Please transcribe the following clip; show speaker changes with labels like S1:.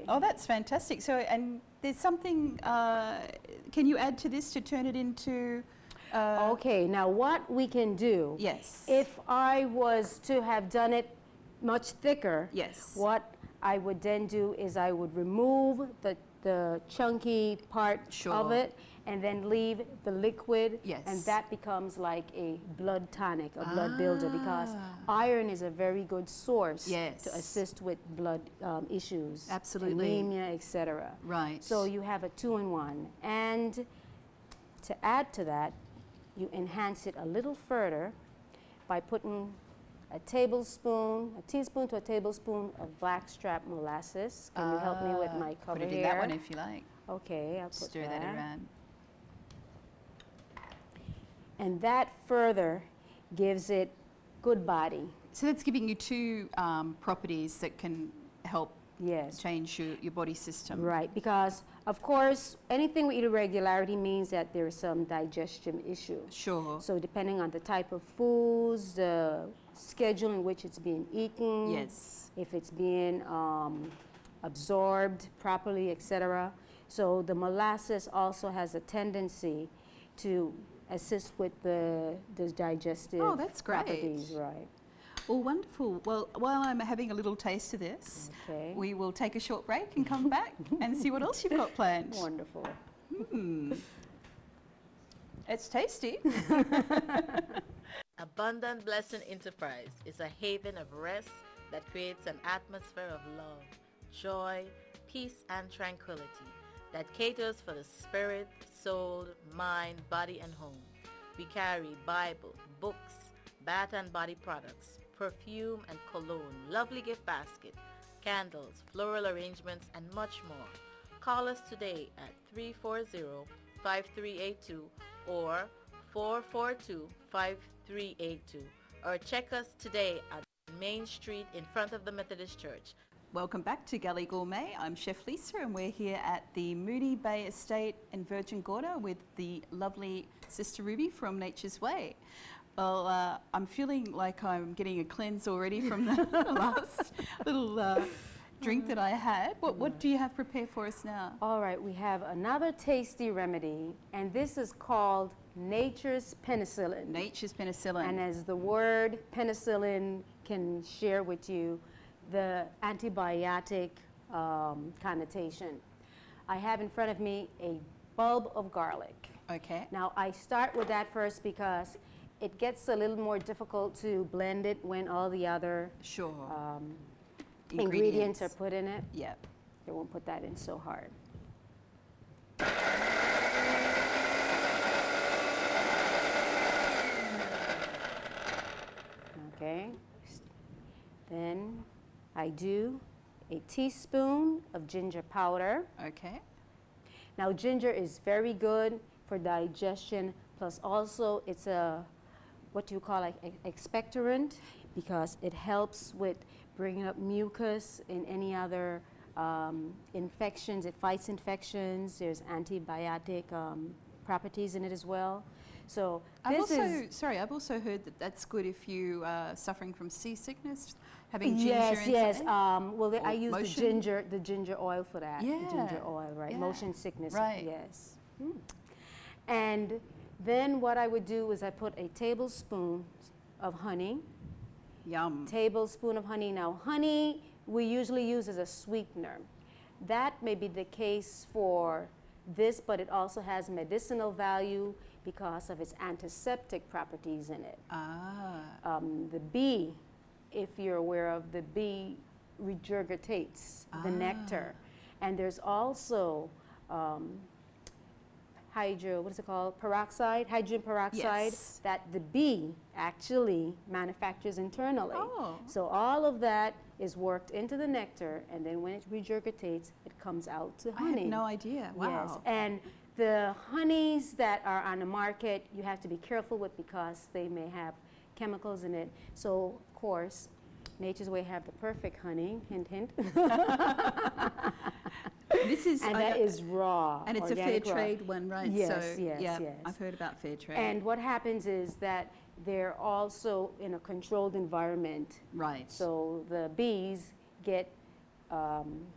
S1: Oh, that's fantastic. So, and there's something, can you add to this to turn it into...
S2: Okay, now what we can do,
S1: yes.
S2: if I was to have done it much thicker,
S1: yes.
S2: what I would then do is I would remove the chunky part
S1: sure.
S2: of it and then leave the liquid,
S1: yes.
S2: and that becomes like a blood tonic, a blood builder, because iron is a very good source
S1: yes.
S2: to assist with blood issues,
S1: absolutely,
S2: anemia, etc.
S1: Right.
S2: So you have a 2-in-1, and to add to that, you enhance it a little further by putting a teaspoon to a tablespoon of blackstrap molasses. Can you help me with my cover
S1: here? Put it in
S2: here?
S1: that one if you like.
S2: Okay, I'll put
S1: Stir that around.
S2: And that further gives it good body.
S1: So that's giving you two properties that can help
S2: yes.
S1: change your body system.
S2: Right, because of course anything with irregularity means that there is some digestion issue.
S1: Sure.
S2: So depending on the type of foods, the schedule in which it's being eaten,
S1: yes.
S2: if it's being absorbed properly, etc. So the molasses also has a tendency to assist with the digestive properties, right.
S1: Well, wonderful. Well, while I'm having a little taste of this,
S2: okay.
S1: we will take a short break and come back and see what else you've got planned.
S2: Wonderful.
S1: It's tasty.
S3: Abundant Blessing Enterprise is a haven of rest that creates an atmosphere of love, joy, peace, and tranquility that caters for the spirit, soul, mind, body, and home. We carry Bible, books, bath and body products, perfume and cologne, lovely gift basket, candles, floral arrangements, and much more. Call us today at 340-5382 or 442-5382, or check us today at Main Street in front of the Methodist Church.
S1: Welcome back to Galley Gourmet. I'm Chef Lisa, and we're here at the Moonee Bay Estate in Virgin Gorda with the lovely Sister Ruby from Nature's Way. Well, I'm feeling like I'm getting a cleanse already from the last little drink that I had. What do you have prepared for us now?
S2: All right, we have another tasty remedy, and this is called Nature's Penicillin.
S1: Nature's Penicillin.
S2: And as the word penicillin can share with you, the antibiotic connotation. I have in front of me a bulb of garlic.
S1: Okay.
S2: Now, I start with that first because it gets a little more difficult to blend it when all the other
S1: sure.
S2: Ingredients are put in it.
S1: Yep.
S2: They won't put that in so hard. Okay. Then I do a teaspoon of ginger powder.
S1: Okay.
S2: Now, ginger is very good for digestion, plus also it's a what you call like expectorant, because it helps with bringing up mucus in any other infections. It fights infections. There's antibiotic properties in it as well. So
S1: I've also heard that that's good if you are suffering from seasickness, having ginger.
S2: Yes. Well, I use
S1: motion?
S2: the ginger oil for that.
S1: Yeah.
S2: The ginger oil, right?
S1: Yeah.
S2: Motion sickness.
S1: Right.
S2: Yes. And then what I would do is I put a tablespoon of honey.
S1: Yum.
S2: Tablespoon of honey. Now, honey we usually use as a sweetener. That may be the case for this, but it also has medicinal value because of its antiseptic properties in it. The bee, if you're aware of, the bee regurgitates the nectar. And there's also hydrogen peroxide
S1: yes.
S2: that the bee actually manufactures internally.
S1: Oh.
S2: So all of that is worked into the nectar, and then when it regurgitates, it comes out to honey.
S1: I had no idea. Wow.
S2: Yes, and the honeys that are on the market, you have to be careful with because they may have chemicals in it. So, of course, Nature's Way have the perfect honey, hint, hint. That is raw.
S1: And it's a fair trade one, right?
S2: Yes,
S1: so,
S2: yes,
S1: yeah,
S2: yes.
S1: I've heard about fair trade.
S2: And what happens is that they're also in a controlled environment.
S1: Right.
S2: So the bees get